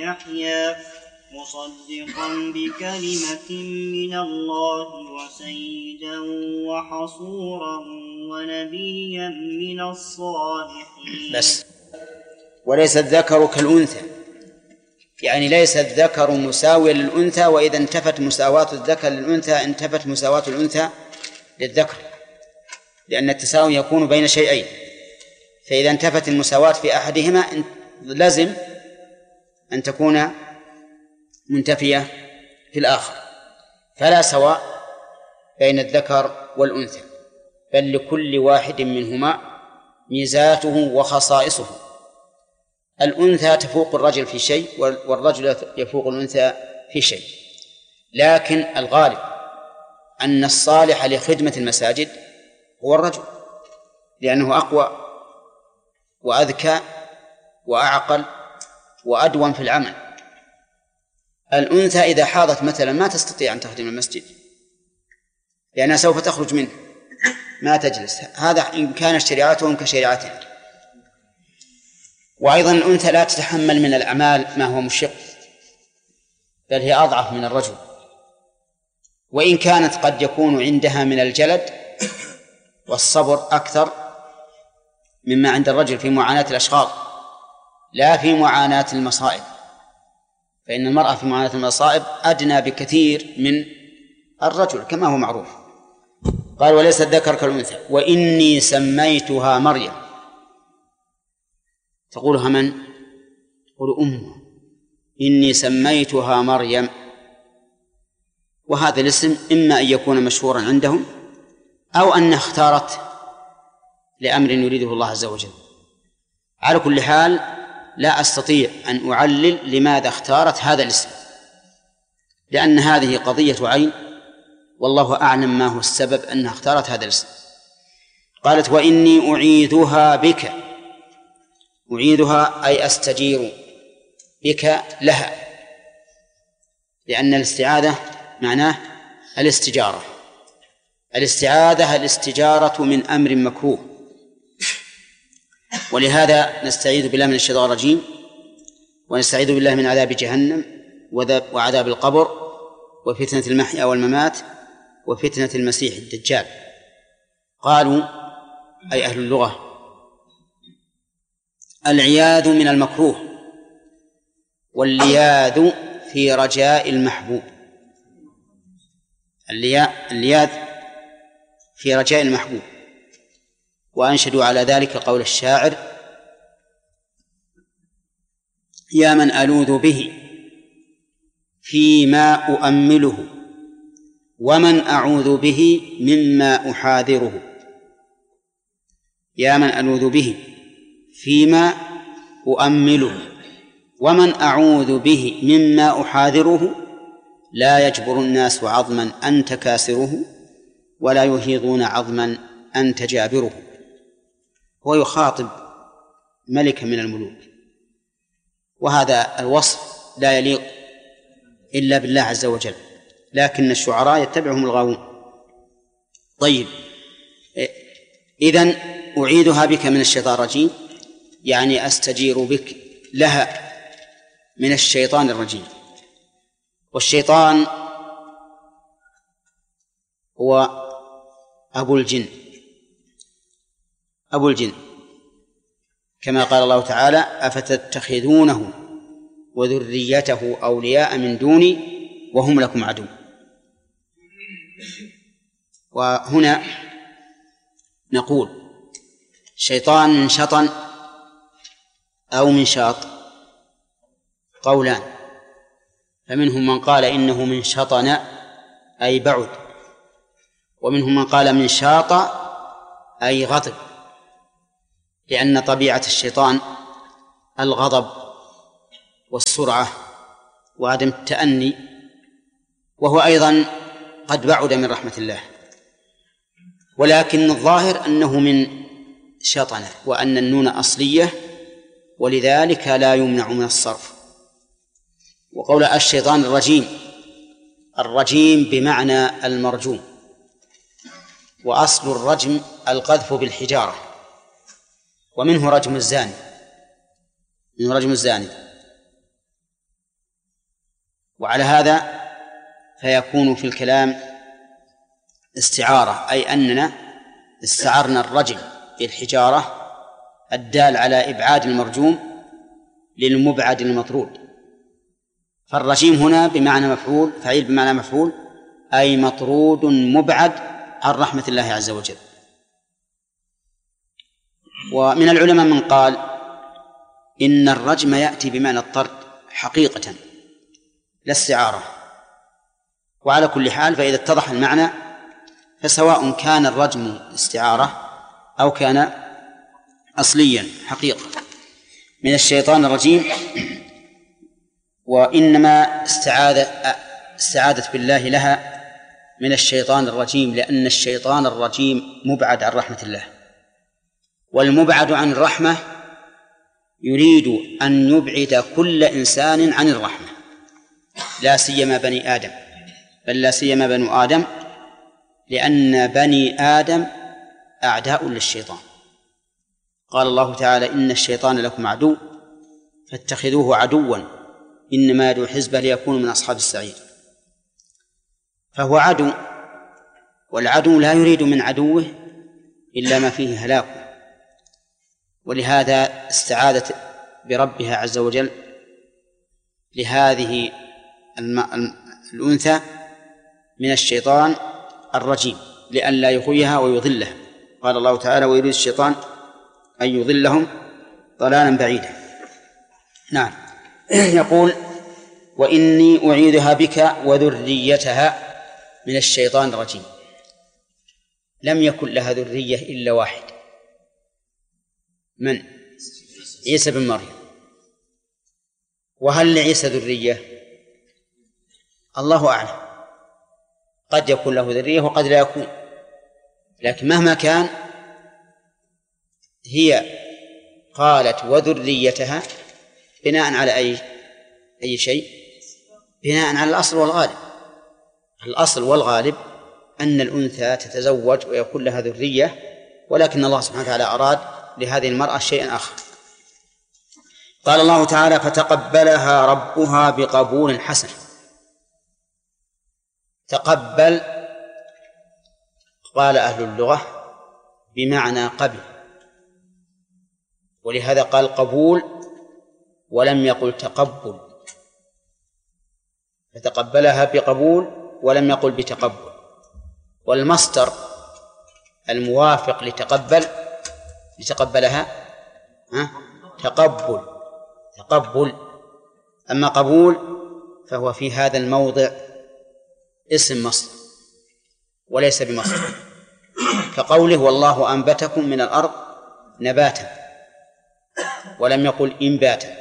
يحيى مصدقا بكلمة من الله وسيدا وحصورا ونبيا من الصالحين. بس وليس الذكر كالأنثى، يعني ليس الذكر مساويا للأنثى، وإذا انتفت مساواة الذكر للأنثى انتفت مساواة الأنثى للذكر، لأن التساوي يكون بين شيئين، فإذا انتفت المساواة في أحدهما لازم أن تكون منتفية في الآخر، فلا سواء بين الذكر والأنثى، بل لكل واحد منهما ميزاته وخصائصه. الأنثى تفوق الرجل في شيء والرجل يفوق الأنثى في شيء، لكن الغالب أن الصالح لخدمة المساجد هو الرجل، لأنه أقوى وأذكى وأعقل وأدوم في العمل. الأنثى إذا حاضت مثلا ما تستطيع أن تخدم المسجد، لأنها سوف تخرج منه ما تجلس، هذا إن كانت شريعتهم كشريعتنا. وأيضا الأنثى لا تتحمل من الأعمال ما هو مشق، بل هي أضعف من الرجل، وإن كانت قد يكون عندها من الجلد والصبر أكثر مما عند الرجل في معاناة الأشغال، لا في معاناة المصائب، فإن المرأة في معاناة المصائب أدنى بكثير من الرجل كما هو معروف. قال وليس الذكر كالأنثى وإني سميتها مريم. تقولها من؟ تقول أمها، إني سميتها مريم. وهذا الاسم إما أن يكون مشهورا عندهم أو أنها اختارت لأمر يريده الله عز وجل. على كل حال لا أستطيع أن أعلل لماذا اختارت هذا الاسم، لأن هذه قضية عين، والله أعلم ما هو السبب أنها اختارت هذا الاسم. قالت وإني أعيذها بك، أعيذها أي أستجير بك لها، لأن الاستعاذة معناه الاستجارة، الاستعاذة الاستجارة من أمر مكروه، ولهذا نستعيذ بالله من الشيطان الرجيم، ونستعيذ بالله من عذاب جهنم وعذاب القبر وفتنة المحيا والممات وفتنة المسيح الدجال. قالوا أي أهل اللغة العياذ من المكروه، واللياذ في رجاء المحبوب، اللياذ في رجاء المحبوب. وأنشدوا على ذلك قول الشاعر يا من ألوذ به فيما أؤمله ومن أعوذ به مما أحاذره. يا من ألوذ به فيما أؤمله ومن أعوذ به مما أحاذره، لا يجبر الناس عظما أنت كاسره ولا يهيضون عظما أنت جابره. هو يخاطب ملكا من الملوك، وهذا الوصف لا يليق إلا بالله عز وجل، لكن الشعراء يتبعهم الغاوون. طيب، إذن أعيذها بك من الشيطان الرجيم، يعني أستجير بك لها من الشيطان الرجيم. والشيطان هو أبو الجن، أبو الجن، كما قال الله تعالى أفتتخذونه وذريته أولياء من دوني وهم لكم عدو. وهنا نقول شيطان من شطن أو من شاط قولان، فمنهم من قال إنه من شطن أي بعد، ومنهم من قال من شاط أي غضب، لأن طبيعة الشيطان الغضب والسرعة وعدم التأني، وهو أيضا قد بعد من رحمة الله. ولكن الظاهر أنه من شطنة، وأن النون أصلية ولذلك لا يمنع من الصرف. وقول الشيطان الرجيم، الرجيم بمعنى المرجوم، وأصل الرجم القذف بالحجارة، ومنه رجم الزاني، منه رجم الزاني. وعلى هذا فيكون في الكلام استعارة، أي أننا استعرنا الرجم بالحجارة الدال على إبعاد المرجوم للمبعد المطرود. فالرجيم هنا بمعنى مفعول، فعيل بمعنى مفعول، أي مطرود مبعد عن رحمة الله عز وجل. ومن العلماء من قال إن الرجم يأتي بمعنى الطرد حقيقة لا استعارة. وعلى كل حال فإذا اتضح المعنى فسواء كان الرجم استعارة أو كان أصليا حقيقة من الشيطان الرجيم. وإنما استعاذت بالله لها من الشيطان الرجيم، لأن الشيطان الرجيم مبعد عن رحمة الله، والمبعد عن الرحمة يريد أن يبعد كل إنسان عن الرحمة، لا سيما بني آدم، بل لا سيما بنو آدم، لأن بني آدم أعداء للشيطان. قال الله تعالى: إن الشيطان لكم عدو فاتخذوه عدوا إنما يدعو حزبه ليكونوا من أصحاب السعير. فهو عدو، والعدو لا يريد من عدوه إلا ما فيه هلاكه، ولهذا استعاذت بربها عز وجل لهذه الأنثى من الشيطان الرجيم لئلا يغويها ويضلها. قال الله تعالى: ويريد الشيطان أن يضلهم ضلالا بعيدا. نعم. يقول: وإني أعيذها بك وذريتها من الشيطان الرجيم. لم يكن لها ذرية إلا واحد، من؟ عيسى بن مريم. وهل لعيسى ذرية؟ الله أعلم، قد يكون له ذرية وقد لا يكون، لكن مهما كان هي قالت وذريتها بناء على أي شيء؟ بناء على الأصل والغالب. الأصل والغالب أن الأنثى تتزوج ويكون لها ذرية، ولكن الله سبحانه وتعالى أراد لهذه المرأة شيئا آخر. قال الله تعالى: فتقبلها ربها بقبول حسن. تقبل قال أهل اللغة بمعنى قبل، ولهذا قال قبول ولم يقل تقبل، فتقبلها بقبول ولم يقل بتقبل. والمصدر الموافق لتقبلها تقبل. أما قبول فهو في هذا الموضع اسم مصدر وليس بمصدر، كقوله: والله أنبتكم من الأرض نباتا، ولم يقل إنباتا.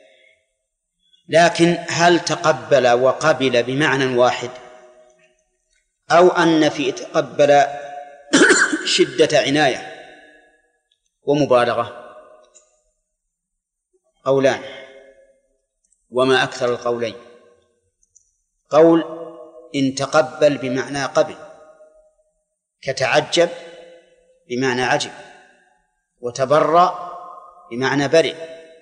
لكن هل تقبل وقبل بمعنى واحد، أو أن في تقبل شدة عناية ومبالغة؟ قولان، وما أكثر القولين. قول إن تقبل بمعنى قبل، كتعجب بمعنى عجب، وتبرأ بمعنى برئ.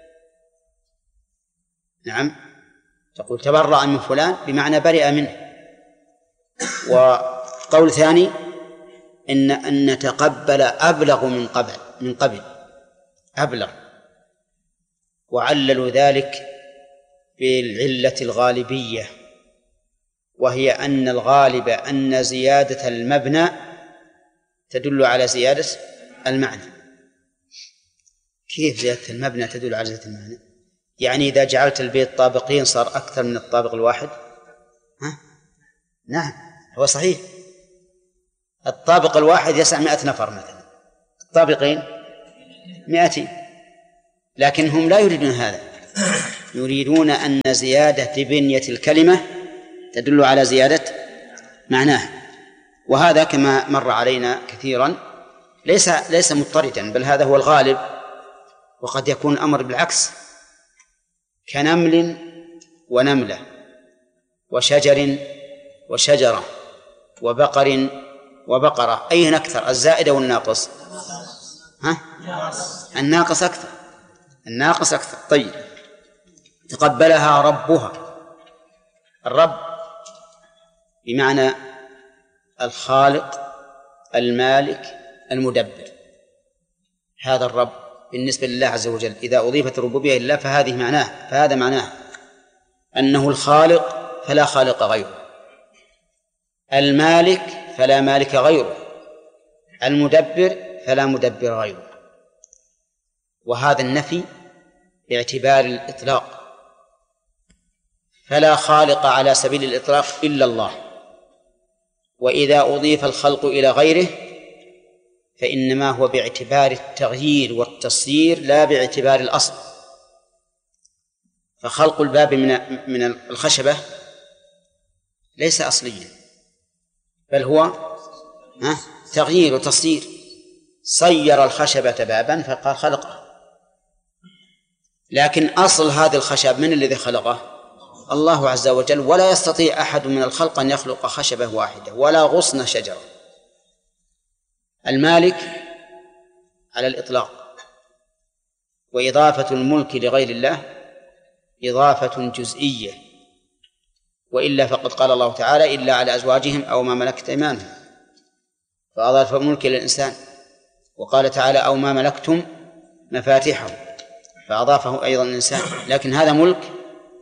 نعم، تقول تبرأ من فلان بمعنى برئ منه. وقول ثاني أن تقبل أبلغ من قبل أبلغ، وعللوا ذلك بالعلة الغالبية، وهي أن الغالب أن زيادة المبنى تدل على زيادة المعنى. كيف زيادة المبنى تدل على زيادة المعنى؟ يعني إذا جعلت البيت طابقين صار أكثر من الطابق الواحد؟ نعم، هو صحيح. الطابق الواحد يسع 100 نفر مثلا، الطابقين 200، لكن هم لا يريدون هذا، يريدون أن زيادة بنية الكلمة تدل على زيادة معناها. وهذا كما مر علينا كثيرا ليس مضطردا، بل هذا هو الغالب. وقد يكون الأمر بالعكس، كنمل ونملة، وشجر وشجرة، وبقر وبقرة، أين أكثر، الزائد أو الناقص؟ الناقص أكثر. طيب، تقبلها ربها الرب بمعنى الخالق المالك المدبر، هذا الرب بالنسبة لله عز وجل. إذا أضيفت الربوبية لله فهذا معناه أنه الخالق فلا خالق غيره، المالك فلا مالك غيره، المدبر فلا مدبر غيره. وهذا النفي باعتبار الإطلاق، فلا خالق على سبيل الإطلاق إلا الله. وإذا أضيف الخلق إلى غيره فإنما هو باعتبار التغيير والتصيير لا باعتبار الأصل. فخلق الباب من الخشبة ليس أصليا، بل هو تغيير وتصيير. صير الخشبة بابا فقال خلقه، لكن أصل هذا الخشب من الذي خلقه؟ الله عز وجل. ولا يستطيع أحد من الخلق أن يخلق خشبة واحدة ولا غصن شجرة. المالك على الإطلاق، وإضافة الملك لغير الله إضافة جزئية، وإلا فقد قال الله تعالى إلا على أزواجهم أو ما ملكت أيمانهم، فأضاف الملك للإنسان. وقال تعالى أو ما ملكتم مفاتحه، فأضافه أيضا الإنسان. لكن هذا ملك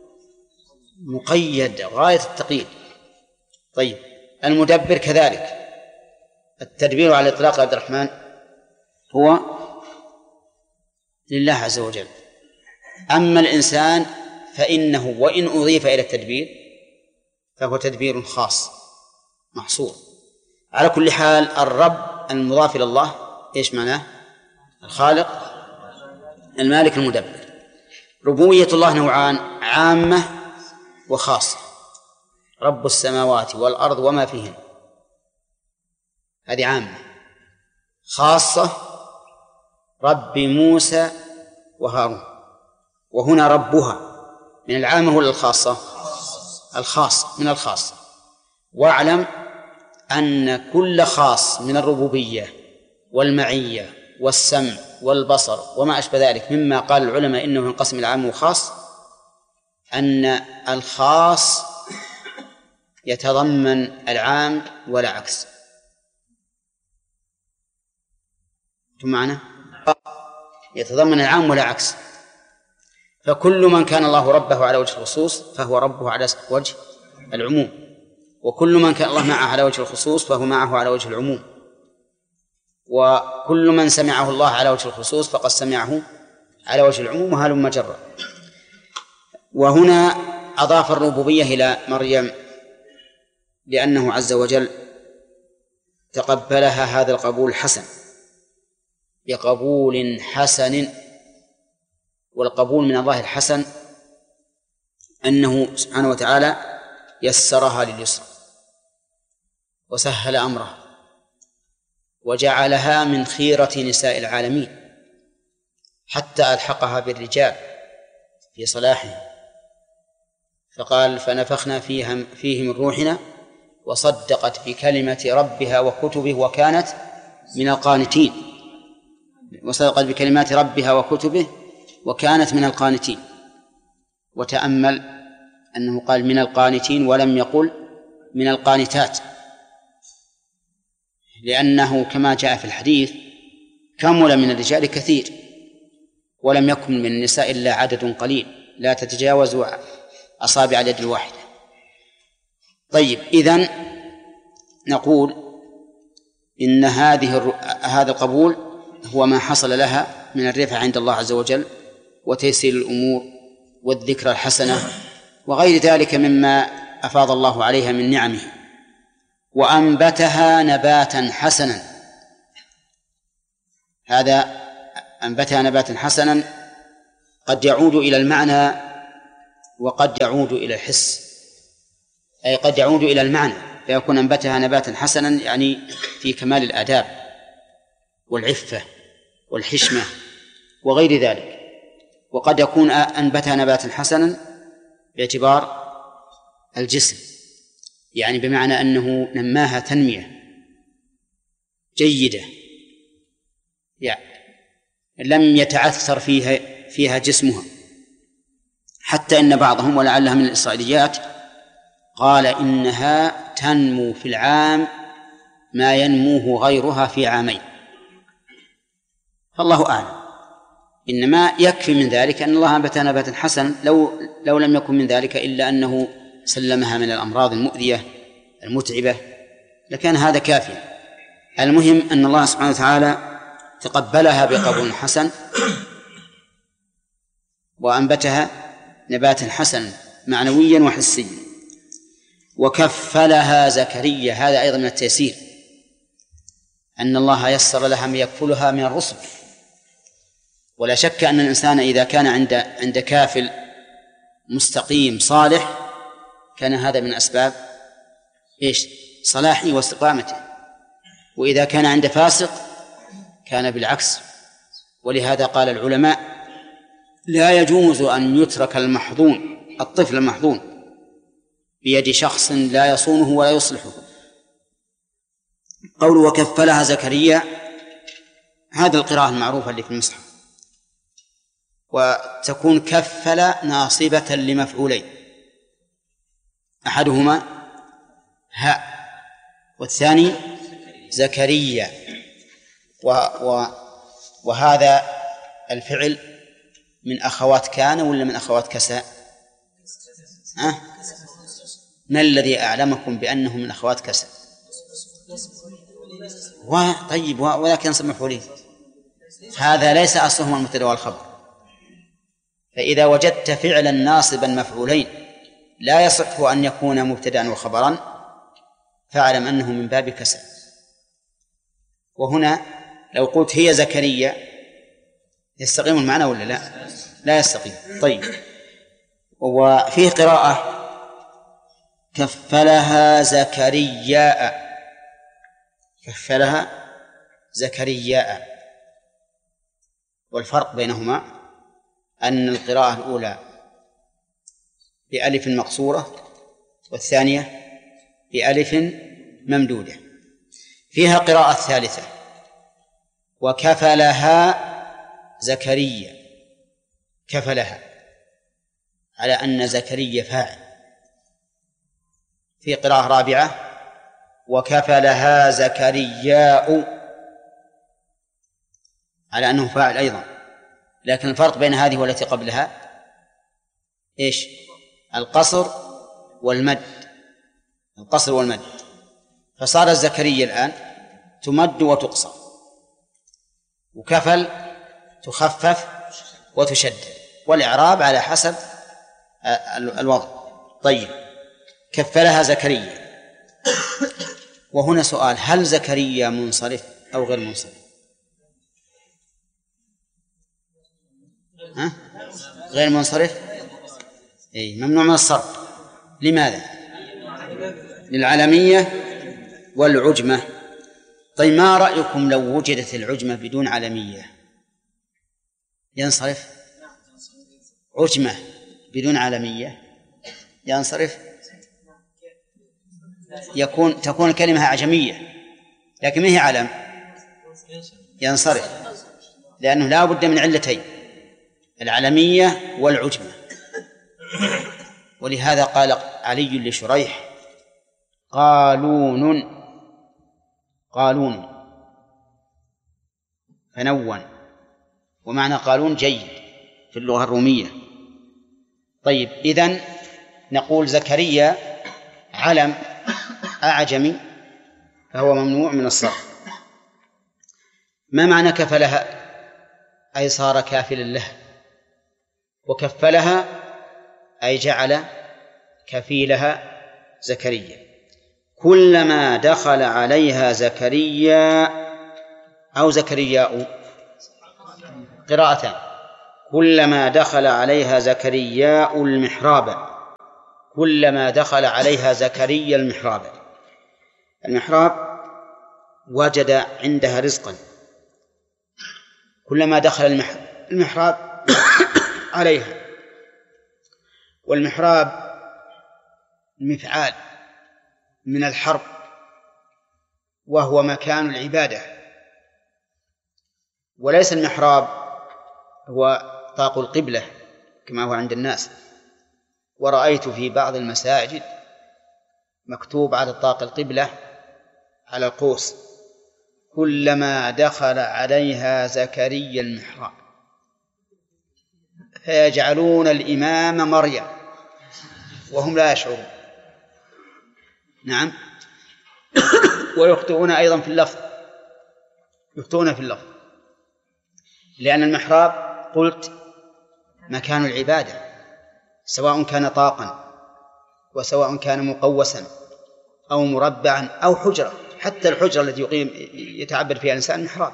مقيد غاية التقييد. طيب المدبر كذلك. التدبير على الإطلاق يا عبد الرحمن هو لله عز وجل. أما الإنسان فإنه وإن أضيف إلى التدبير فهو تدبير خاص محصور. على كل حال الرب المضاف إلى الله إيش معناه؟ الخالق المالك المدبر. ربوبية الله نوعان: عامة وخاصة. رب السماوات والأرض وما فيهن، هذه عامة. خاصة رب موسى وهارون. وهنا ربها من العامة ولا الخاصة؟ الخاصة، من الخاصة. واعلم أن كل خاص من الربوبية والمعية والسمع والبصر وما أشبه ذلك مما قال العلماء إنه ينقسم العام وخاص، أن الخاص يتضمن العام ولا عكس. أنتم معنا؟ يتضمن العام ولا عكس. فكل من كان الله ربه على وجه الخصوص فهو ربه على وجه العموم، وكل من كان الله معه على وجه الخصوص فهو معه على وجه العموم، وكل من سمعه الله على وجه الخصوص فقد سمعه على وجه العموم، وهلم جرا. وهنا أضاف الربوبية إلى مريم لأنه عز وجل تقبلها هذا القبول الحسن بقبول حسن. والقبول من الله الحسن أنه سبحانه وتعالى يسرها لليسر وسهل أمرها وجعلها من خيرة نساء العالمين حتى ألحقها بالرجال في صلاحهم، فقال فنفخنا فيه من روحنا وصدقت بكلمة ربها وكتبه وكانت من القانتين. وصدقت بكلمات ربها وكتبه وكانت من القانتين. وتأمل أنه قال من القانتين ولم يقل من القانتات، لأنه كما جاء في الحديث كمل من الرجال كثير ولم يكن من النساء إلا عدد قليل لا تتجاوز أصابع اليد الواحدة. طيب إذن نقول إن هذا القبول هو ما حصل لها من الرفعة عند الله عز وجل وتيسير الأمور والذكرى الحسنة وغير ذلك مما أفاض الله عليها من نعمه. وأنبتها نباتا حسنا. هذا أنبتها نباتا حسنا قد يعود إلى المعنى وقد يعود إلى الحس، أي قد يعود إلى المعنى فيكون أنبتها نباتا حسنا يعني في كمال الآداب والعفة والحشمة وغير ذلك، وقد يكون أنبتها نباتا حسنا باعتبار الجسم، يعني بمعنى أنه نماها تنمية جيدة، يعني لم يتعثر فيها جسمها، حتى إن بعضهم ولعلها من الإسرائيليات قال إنها تنمو في العام ما ينموه غيرها في عامين، فالله أعلم. إنما يكفي من ذلك أن الله أنبتها نباتا حسنا، لو لم يكن من ذلك إلا أنه سلمها من الأمراض المؤذية المتعبة لكان هذا كافيا. المهم أن الله سبحانه وتعالى تقبلها بقبول حسن وأنبتها نباتا حسنا معنويا وحسيا. وكفلها زكريا، هذا أيضا من التيسير، أن الله يسر لها ما يكفلها من الرسل. ولا شك أن الإنسان إذا كان عند كافل مستقيم صالح كان هذا من أسباب صلاحه واستقامته، وإذا كان عند فاسق كان بالعكس. ولهذا قال العلماء لا يجوز أن يترك المحظون، الطفل المحظون، بيد شخص لا يصونه ولا يصلحه. قول وكفلها زكريا هذا القراءة المعروفة اللي في المصحف، وتكون كفل ناصبة لمفعولين، أحدهما هاء والثاني زكريا. وهذا الفعل من أخوات كان ولا من أخوات كساء؟ ما الذي أعلمكم بأنه من أخوات كساء؟ طيب ولكن ينصب مفعولين، هذا ليس أصلهما المبتدأ والخبر. فإذا وجدت فعلا ناصبا مفعولين لا يصح أن يكون مبتدأ وخبرا فاعلم أنه من باب كساء. وهنا لو قلت هي زكريا يستقيم المعنى ولا لا؟ لا يستقيم. طيب، وفيه قراءة كفلها زكرياء، كفلها زكرياء. والفرق بينهما أن القراءة الأولى بألف مقصورة والثانية بألف ممدودة. فيها قراءة ثالثة وكفلها زكريا، كفلها على أن زكريا فاعل. في قراءة رابعة وكفلها زكرياء على أنه فاعل أيضا، لكن الفرق بين هذه والتي قبلها القصر والمد، القصر والمد. فصار زكريا الآن تمد وتقصر، وكفل تخفف وتشدد، والإعراب على حسب الوضع. طيب، كفلها زكريا. وهنا سؤال: هل زكريا منصرف أو غير منصرف؟ غير منصرف، ممنوع من الصرف. لماذا؟ للعلمية والعجمة. طيب، ما رأيكم لو وجدت العجمة بدون علمية ينصرف؟ عجمة بدون علمية ينصرف؟ تكون كلمة أعجمية لكن ما هي علم ينصرف، لأنه لا بد من علتين: العلمية والعجمة. ولهذا قال علي لشريح: قالون، قالون، فنون. ومعنى قالون جيد في اللغة الرومية. طيب، إذن نقول زكريا علم أعجمي فهو ممنوع من الصرف. ما معنى كفلها؟ أي صار كافلا لها. وكفلها أي جعل كفيلها زكريا. كلما دخل عليها زكريا أو زكرياء، قراءتان: كلما دخل عليها زكرياء المحراب، كلما دخل عليها زكريا المحراب. المحراب وجد عندها رزقا، كلما دخل المحراب عليها. والمحراب مفعال من الحرب، وهو مكان العبادة، وليس المحراب هو طاق القبلة كما هو عند الناس. ورأيت في بعض المساجد مكتوب على طاق القبلة على القوس: كلما دخل عليها زكريا المحراب فيجعلون الإمام مريم وهم لا يشعرون. نعم. ويخطئون أيضا في اللفظ، يخطئون في اللفظ، لأن المحراب قلت مكان العبادة، سواء كان طاقا وسواء كان مقوسا أو مربعا أو حجرة، حتى الحجرة التي يتعبد فيها الإنسان محراب.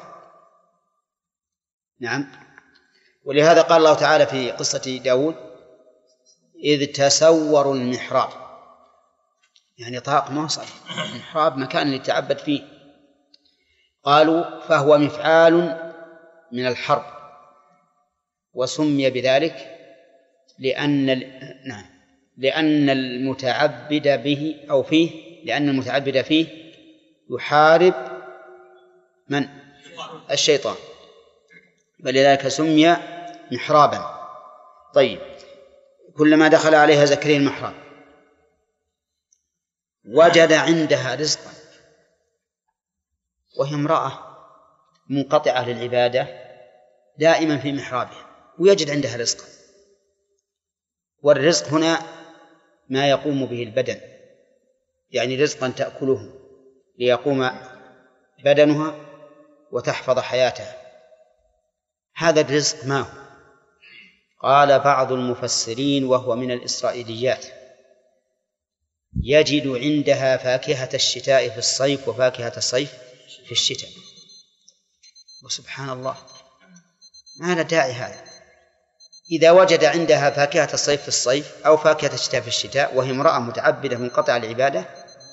نعم. ولهذا قال الله تعالى في قصة داود: إذ تسوروا المحراب، يعني طاق ما صار محراب مكان يتعبد فيه. قالوا فهو مفعال من الحرب، وسمي بذلك لأن المتعبد به أو فيه، لأن المتعبد فيه يحارب من؟ الشيطان، ولذلك سمي محرابا. طيب، كلما دخل عليها زكريا المحراب وجد عندها رزقا، وهي امرأة منقطعة للعبادة دائما في محرابها، ويجد عندها رزقا. والرزق هنا ما يقوم به البدن، يعني رزقا تأكله ليقوم بدنها وتحفظ حياتها. هذا الرزق ما هو؟ قال بعض المفسرين وهو من الإسرائيليات: يجد عندها فاكهة الشتاء في الصيف وفاكهة الصيف في الشتاء. وسبحان الله، ما له داعي هذا. إذا وجد عندها فاكهة الصيف في الصيف أو فاكهة الشتاء في الشتاء وهي امرأة متعبدة منقطعة العبادة،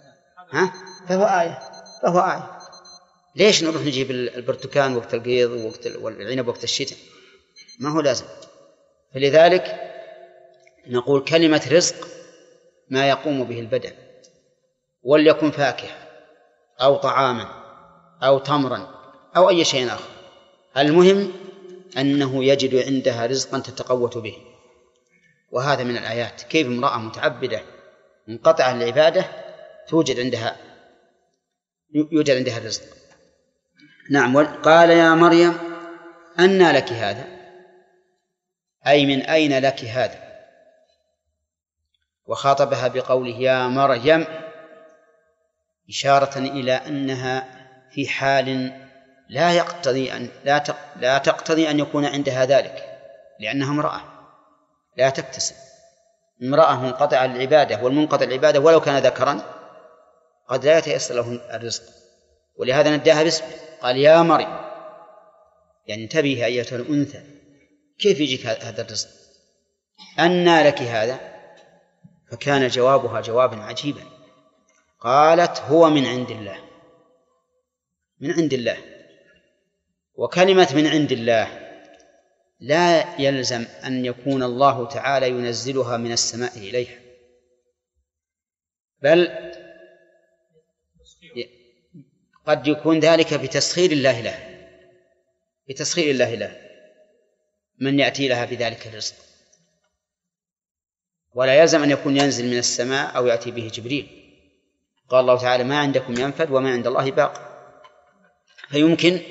فهو آية. ليش نروح نجيب البرتقال وقت القيض والعنب وقت الشتاء؟ ما هو لازم. فلذلك نقول كلمة رزق ما يقوم به البدن، وليكن فاكهة أو طعاما أو تمرا أو أي شيء آخر، المهم أنه يجد عندها رزقا تتقوت به. وهذا من الآيات، كيف امرأة متعبدة منقطعة العبادة يوجد عندها الرزق. نعم. قال يا مريم أنى لك هذا، أي من أين لك هذا؟ وخاطبها بقوله يا مريم إشارة إلى أنها في حال لا تقتضي أن يكون عندها ذلك، لأنها امرأة لا تكتسب، امرأة منقطعة العبادة، والمنقطع العبادة ولو كان ذكرا قد لا يتيسر له الرزق، ولهذا نداها باسمه قال يا مريم، يعني انتبهي أيتها الأنثى، كيف يجيك هذا الرزق؟ أنى لك هذا؟ فكان جوابها جوابا عجيبا، قالت هو من عند الله. من عند الله، وكلمة من عند الله لا يلزم أن يكون الله تعالى ينزلها من السماء إليها، بل قد يكون ذلك بتسخير الله له، بتسخير الله له من يأتي لها بذلك الرزق، ولا يلزم أن يكون ينزل من السماء أو يأتي به جبريل. قال الله تعالى ما عندكم ينفد وما عند الله باق، فيمكن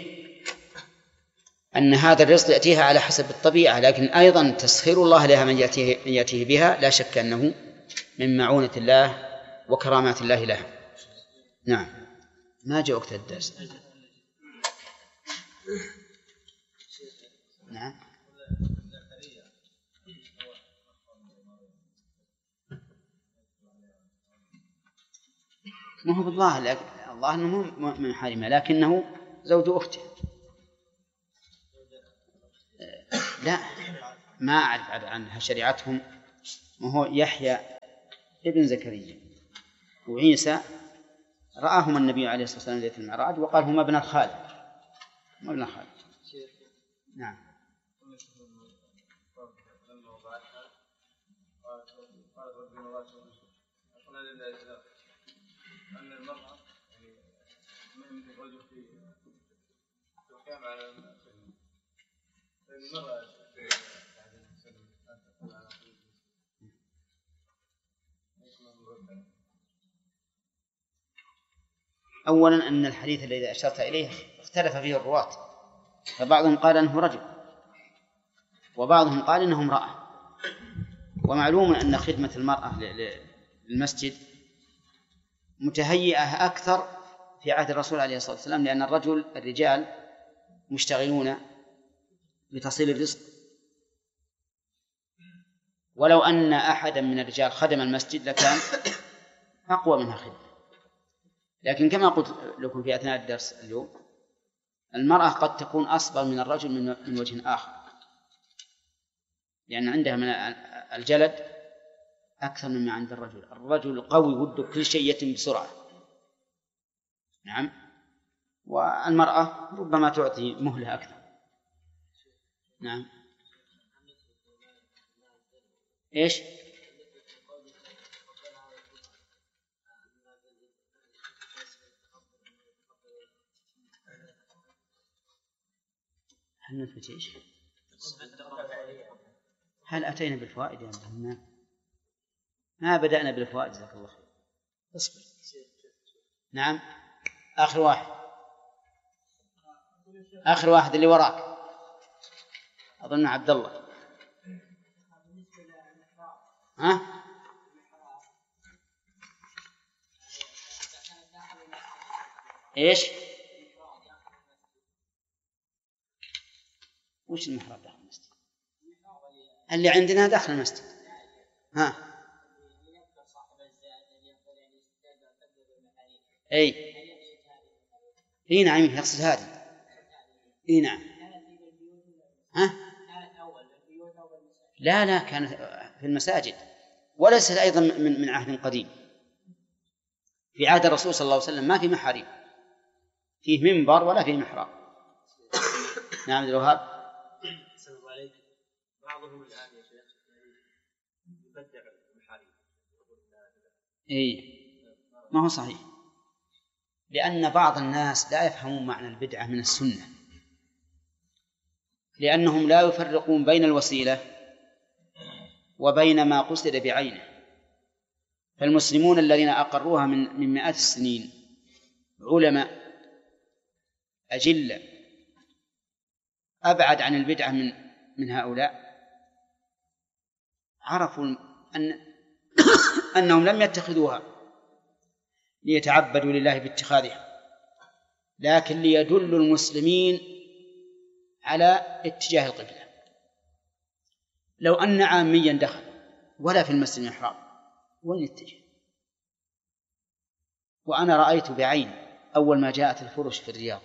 أن هذا الرزق يأتيها على حسب الطبيعة، لكن أيضا تسخير الله لها من يأتيه بها لا شك أنه من معونة الله وكرامات الله لها. نعم. ما جاء وقت الدرس. نعم. ما هو بالله، الله أنه من حرمه، لكنه زوج أخته. لا، ما أعرف عنها شريعتهم. ما هو يحيى ابن زكريا وعيسى رآهما النبي عليه الصلاة والسلام ليلة المعراج وقال هما ابن الخال، ما ابن الخال. نعم. أن المرأة مهم الرجل في الحكام على المرأة أولا أن الحديث الذي أشرت إليه اختلف فيه الرواة، فبعضهم قال أنه رجل وبعضهم قال أنه امرأة. ومعلوم أن خدمة المرأة للمسجد متهيئة أكثر في عهد الرسول عليه الصلاة والسلام، لأن الرجال مشتغلون بتصيل الرزق، ولو أن أحدا من الرجال خدم المسجد لكان أقوى منها خدمة. لكن كما قلت لكم في أثناء الدرس اليوم، المرأة قد تكون أصبر من الرجل من وجه آخر، لأن عندها من الجلد أكثر مما عند الرجل. الرجل قوي وده كل شيء يتم بسرعة، نعم، والمرأة ربما تعطي مهلة أكثر. نعم. إيش؟ هل نثبت إيش؟ هل أتينا بالفوائد يا عبد؟ ما بدأنا بالفوائد، جزاك الله خير. اصبر. نعم، آخر واحد اللي وراك أظن عبد الله. ها؟ إيش؟ وش المحراب داخل المسجد؟ اللي عندنا داخل المسجد. ها؟ اي نعم، يقصد هذه. اي نعم. ها؟ لا كانت في المساجد، وليست ايضا من عهد قديم. في عهد الرسول صلى الله عليه وسلم ما في محاريب، فيه منبر ولا فيه محراب. نعم عبد الوهاب. بعضهم الآن يا شيخ يبدع المحاريب. ما هو صحيح، لأن بعض الناس لا يفهمون معنى البدعة من السنة، لأنهم لا يفرقون بين الوسيلة وبين ما قصد بعينه. فالمسلمون الذين أقروها من مئات السنين علماء أجلة أبعد عن البدعة من هؤلاء، عرفوا أنهم لم يتخذوها ليتعبدوا لله باتخاذها، لكن ليدلوا المسلمين على اتجاه القبلة. لو أن عاميا دخل ولا في المسجد محراب وين يتجه؟ وأنا رأيت بعين أول ما جاءت الفرش في الرياض،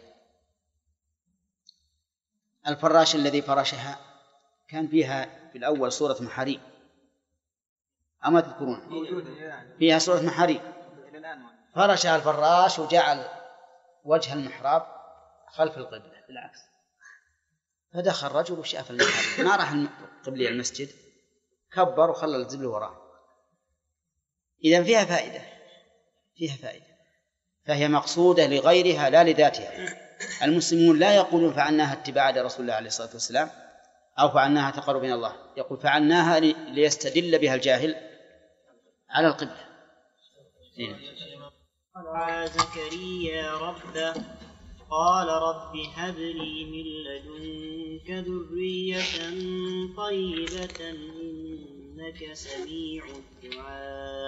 الفراش الذي فرشها كان فيها في الأول صورة محاريب، أما تذكرون فيها صورة محاريب، فرشها الفراش وجعل وجه المحراب خلف القبلة بالعكس. فدخل رجل وشاف المحراب، ما راح قبلي المسجد، كبر وخلى الزبل وراه. إذن فيها فائدة، فهي مقصودة لغيرها لا لذاتها. المسلمون لا يقولون فعلناها اتباعا لرسول الله عليه الصلاة والسلام أو فعلناها تقربا إلى الله، يقول فعلناها ليستدل بها الجاهل على القبلة. دعا زكريا ربه قال رب هب لي من لدنك ذرية طيبة إنك سميع الدعاء.